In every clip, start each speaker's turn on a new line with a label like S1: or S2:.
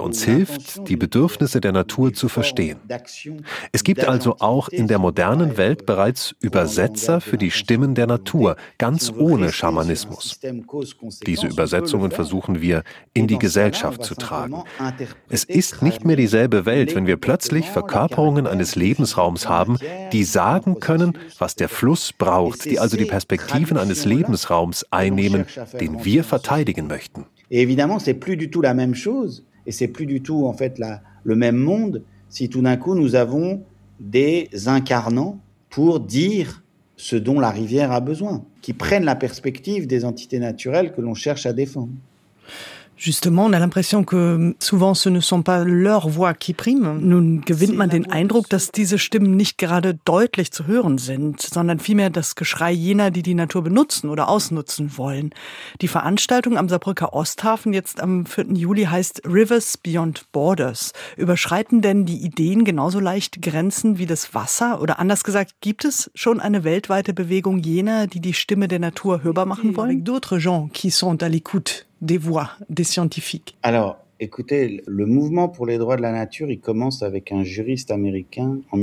S1: uns hilft, die Bedürfnisse der Natur zu verstehen. Es gibt also auch in der modernen Welt bereits Übersetzer für die Stimmen der Natur, ganz ohne Schamanismus. Diese Übersetzungen versuchen wir in die Gesellschaft zu tragen. Es ist nicht mehr dieselbe Welt, wenn wir plötzlich Verkörperungen eines Lebensraums haben, die sagen können, was der Fluss braucht, die also die Perspektiven eines Lebensraums einnehmen, den wir verteidigen möchten.
S2: Et évidemment, c'est plus du tout la même chose, et c'est plus du tout en fait le même monde, si tout d'un coup nous avons des incarnants pour dire ce dont la rivière a besoin, qui prennent la perspective des entités naturelles que l'on cherche à défendre.
S3: Justement, on a l'impression que souvent ce ne sont pas leurs voix qui priment. Nun gewinnt man den Eindruck, dass diese Stimmen nicht gerade deutlich zu hören sind, sondern vielmehr das Geschrei jener, die die Natur benutzen oder ausnutzen wollen. Die Veranstaltung am Saarbrücker Osthafen jetzt am 4. Juli heißt Rivers Beyond Borders. Überschreiten denn die Ideen genauso leicht Grenzen wie das Wasser? Oder anders gesagt, gibt es schon eine weltweite Bewegung jener, die die Stimme der Natur hörbar machen wollen? Avec d'autres gens qui sont à l'écoute des voix des scientifiques.
S2: Alors, écoutez, le mouvement pour les droits de la nature, il commence avec un juriste américain en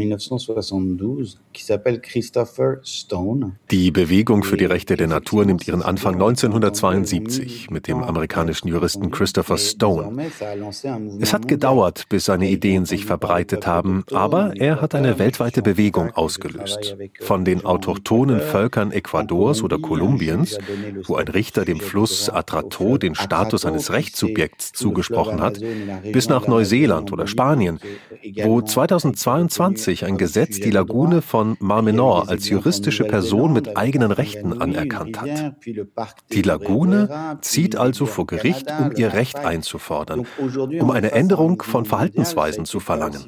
S2: 1972 qui s'appelle Christopher Stone.
S1: Die Bewegung für die Rechte der Natur nimmt ihren Anfang 1972 mit dem amerikanischen Juristen Christopher Stone. Es hat gedauert, bis seine Ideen sich verbreitet haben, aber er hat eine weltweite Bewegung ausgelöst. Von den autochthonen Völkern Ecuadors oder Kolumbiens, wo ein Richter dem Fluss Atrato den Status eines Rechtssubjekts zugesprochen hat, bis nach Neuseeland oder Spanien, wo 2022 ein Gesetz die Lagune von Mar Menor als juristische Person mit eigenen Rechten anerkannt hat. Die Lagune zieht also vor Gericht, um ihr Recht einzufordern, um eine Änderung von Verhaltensweisen zu verlangen.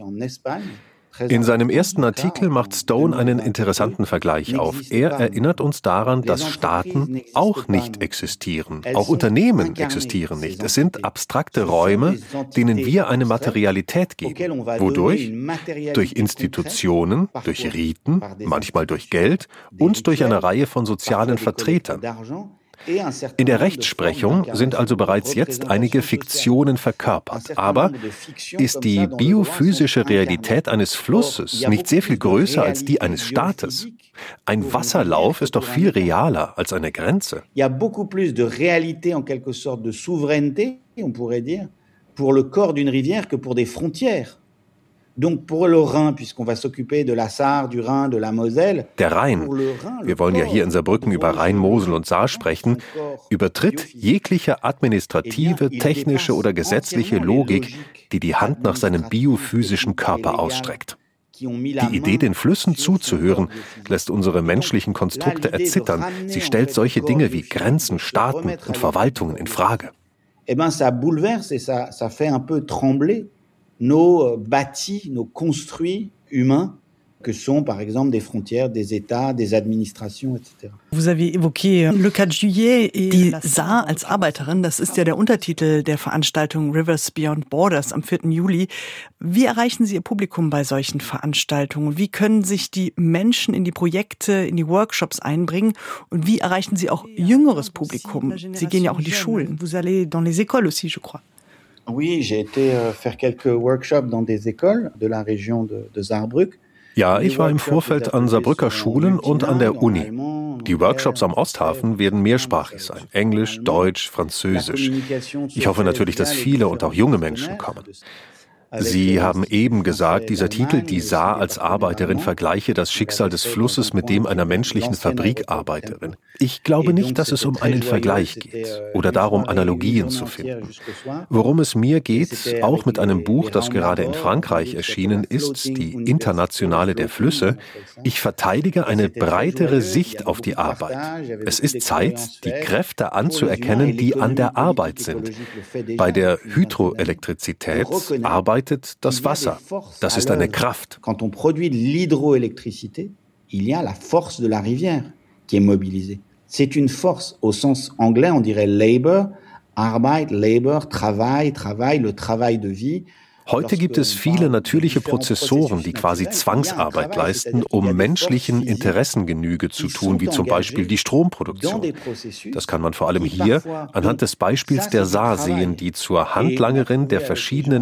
S1: In seinem ersten Artikel macht Stone einen interessanten Vergleich auf. Er erinnert uns daran, dass Staaten auch nicht existieren. Auch Unternehmen existieren nicht. Es sind abstrakte Räume, denen wir eine Materialität geben. Wodurch? Durch Institutionen, durch Riten, manchmal durch Geld und durch eine Reihe von sozialen Vertretern. In der Rechtsprechung sind also bereits jetzt einige Fiktionen verkörpert. Aber ist die biophysische Realität eines Flusses nicht sehr viel größer als die eines Staates? Ein Wasserlauf ist doch viel realer als eine Grenze.
S2: Il y a beaucoup plus de réalité, en quelque sorte de souveraineté, on pourrait dire, pour le corps d'une rivière que pour des frontières. Donc pour le Rhin, puisqu'on va s'occuper de la Sarre, du Rhin, de la Moselle.
S1: Der Rhein, wir wollen ja hier in Saarbrücken über Rhein, Mosel und Saar sprechen, übertritt jegliche administrative, technische oder gesetzliche Logik, die die Hand nach seinem biophysischen Körper ausstreckt. Die Idee, den Flüssen zuzuhören, lässt unsere menschlichen Konstrukte erzittern. Sie stellt solche Dinge wie Grenzen, Staaten und Verwaltungen in Frage.
S2: Eh ben, ça bouleverse et ça fait un peu trembler nos bâtis, nos construits humains, que sont par exemple des frontières, des États, des administrations, etc.
S3: Vous avez évoqué le 4 juillet. Die Saar als Arbeiterin, das ist ja der Untertitel der Veranstaltung Rivers Beyond Borders am 4. Juli. Wie erreichen Sie Ihr Publikum bei solchen Veranstaltungen? Wie können sich die Menschen in die Projekte, in die Workshops einbringen? Und wie erreichen Sie auch jüngeres Publikum? Sie gehen ja auch in die Schulen. Vous allez dans les écoles aussi, je crois.
S2: Oui, j'ai été faire quelques workshops dans des écoles de la région de Saarbrück.
S1: Ja, ich war im Vorfeld an Saarbrücker Schulen und an der Uni. Die Workshops am Osthafen werden mehrsprachig sein. Englisch, Deutsch, Französisch. Ich hoffe natürlich, dass viele und auch junge Menschen kommen. Sie haben eben gesagt, dieser Titel, die Saar als Arbeiterin, vergleiche das Schicksal des Flusses mit dem einer menschlichen Fabrikarbeiterin. Ich glaube nicht, dass es um einen Vergleich geht oder darum, Analogien zu finden. Worum es mir geht, auch mit einem Buch, das gerade in Frankreich erschienen ist, die Internationale der Flüsse, ich verteidige eine breitere Sicht auf die Arbeit. Es ist Zeit, die Kräfte anzuerkennen, die an der Arbeit sind. Bei der Hydroelektrizität arbeitet das Wasser. Das ist eine Kraft.
S2: Quand on produit de l'hydroélectricité, il y a la force de la rivière qui est mobilisée. C'est une force au sens anglais, on dirait labor, Arbeit, Labor, Travail, le travail de vie.
S1: Heute gibt es viele natürliche Prozessoren, die quasi Zwangsarbeit leisten, um menschlichen Interessen Genüge zu tun, wie zum Beispiel die Stromproduktion. Das kann man vor allem hier anhand des Beispiels der Saar sehen, die zur Handlangerin der verschiedenen